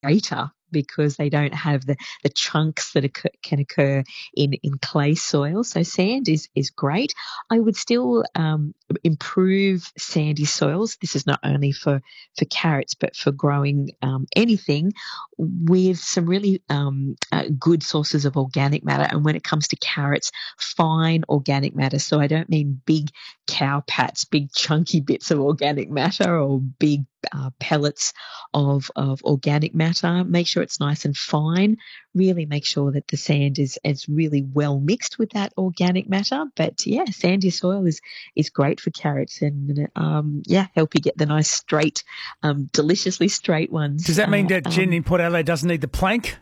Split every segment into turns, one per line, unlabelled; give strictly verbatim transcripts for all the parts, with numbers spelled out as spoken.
greater because they don't have the, the chunks that occur, can occur in, in clay soil. So sand is, is great. I would still um, improve sandy soils. This is not only for, for carrots, but for growing um, anything with some really um, uh, good sources of organic matter. And when it comes to carrots, fine organic matter. So I don't mean big cow pats, big chunky bits of organic matter or big uh, pellets of, of organic matter. Make sure it's nice and fine. Really make sure that the sand is, is really well mixed with that organic matter. But yeah, sandy soil is, is great for carrots and um, yeah, help you get the nice straight, um, deliciously straight ones.
Does that mean
uh,
that Jen
um,
in Port Adelaide doesn't need the plank?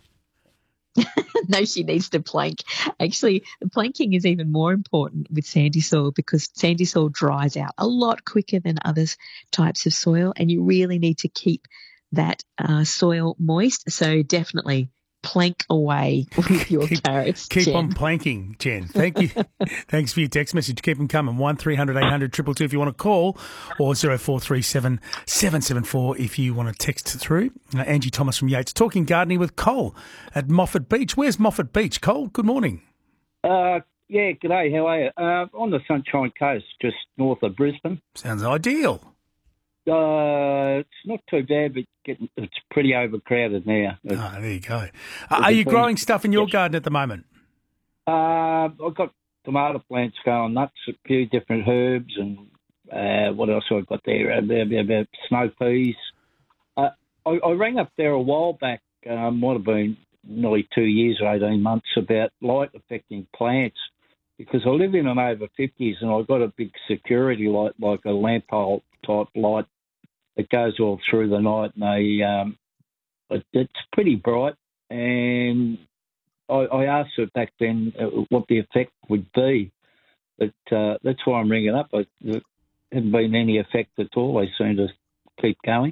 No, she needs to plank. Actually, the planking is even more important with sandy soil because sandy soil dries out a lot quicker than other types of soil, and you really need to keep that uh, soil moist. So definitely plank away with your
keep,
carrots,
Keep
Jen.
on planking, Jen. Thank you. Thanks for your text message. Keep them coming. one three hundred eight hundred two two two if you want to call, or zero four three seven seven seven four if you want to text through. Uh, Angie Thomas from Yates, talking gardening with Cole at Moffat Beach. Where's Moffat Beach, Cole? Good morning.
Uh, yeah, g'day. How are you? Uh, on the Sunshine Coast, just north of Brisbane.
Sounds ideal.
Uh, it's not too bad, but getting, it's pretty overcrowded now. It's,
oh, there you go. Uh, are you growing stuff in your yes. garden at the moment?
Uh, I've got tomato plants going nuts, a few different herbs, and uh, what else have I got there? About, about snow peas. Uh, I, I rang up there a while back, uh, might have been nearly two years or eighteen months, about light affecting plants, because I live in an over fifties and I've got a big security light, like a lamp pole type light that goes all through the night, and they, um, it, it's pretty bright. And I, I asked her back then uh, what the effect would be, but uh, that's why I'm ringing up. I, there hasn't been any effect at all. They seem to keep going.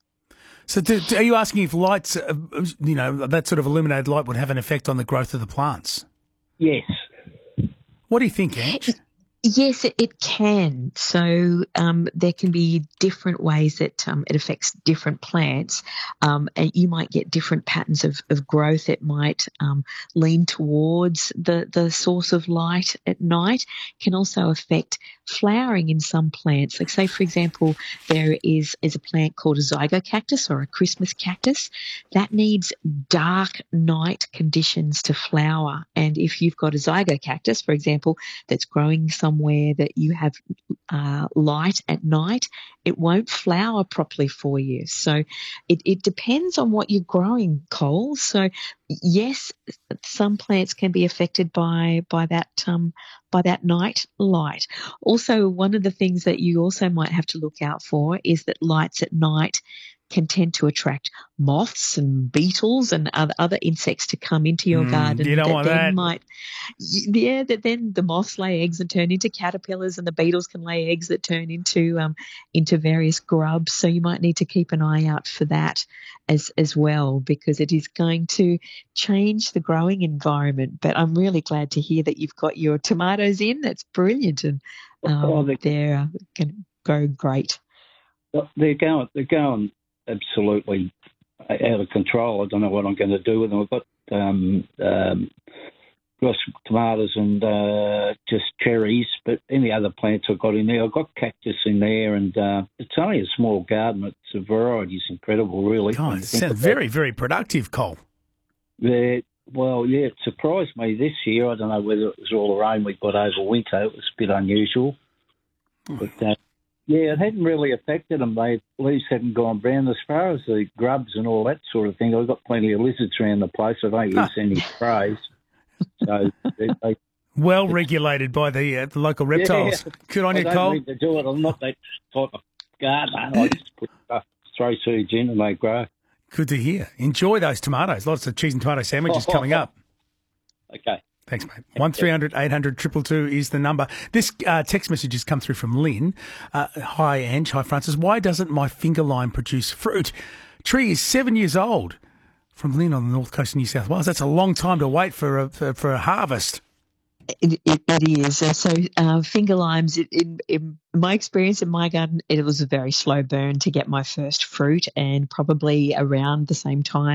So do, do, are you asking if lights, uh, you know, that sort of illuminated light would have an effect on the growth of the plants?
Yes.
What do you think, Ange?
Yes, it, it can. So um, there can be different ways that um, it affects different plants. Um, and you might get different patterns of, of growth. It might um, lean towards the, the source of light at night. Can also affect flowering in some plants. Like say, for example, there is, is a plant called a zygocactus or a Christmas cactus that needs dark night conditions to flower. And if you've got a zygocactus, for example, that's growing some somewhere that you have uh, light at night, it won't flower properly for you. So it, it depends on what you're growing, Cole. So yes, some plants can be affected by by that um, by that night light. Also, one of the things that you also might have to look out for is that lights at night can tend to attract moths and beetles and other, other insects to come into your
mm,
garden.
You don't
that
want
then
that.
Might, yeah, that then the moths lay eggs and turn into caterpillars, and the beetles can lay eggs that turn into um, into various grubs. So you might need to keep an eye out for that as as well, because it is going to change the growing environment. But I'm really glad to hear that you've got your tomatoes in. That's brilliant, and um,
oh, they're,
they're uh, going to go great.
They're going. They're going. Absolutely out of control. I don't know what I'm going to do with them. I've got um, um, got some tomatoes and uh, just cherries, but any other plants I've got in there, I've got cactus in there, and uh, it's only a small garden. It's the variety is incredible, really.
God, it sounds very, very productive, Cole.
Yeah, well, yeah, it surprised me this year. I don't know whether it was all the rain we got over winter. It was a bit unusual, oh. but. Uh, Yeah, it hadn't really affected them. They leaves hadn't gone brown. As far as the grubs and all that sort of thing, I've got plenty of lizards around the place. I don't use any sprays. So they, they,
well regulated by the, uh, the local reptiles.
Yeah,
Good on
I
you,
don't
Cole.
need to do it. I'm not that type of gardener. I just put stuff, throw seeds in and they grow.
Good to hear. Enjoy those tomatoes. Lots of cheese and tomato sandwiches
oh,
coming up.
Okay.
Thanks, mate. one three hundred eight hundred two two two is the number. This uh, text message has come through from Lynn. Uh, hi, Ange. Hi, Francis. Why doesn't my finger lime produce fruit? Tree is seven years old. From Lynn on the north coast of New South Wales. That's a long time to wait for a, for, for a harvest.
It, it, it is. Uh, so uh, finger limes, it, in, in my experience in my garden, it was a very slow burn to get my first fruit, and probably around the same time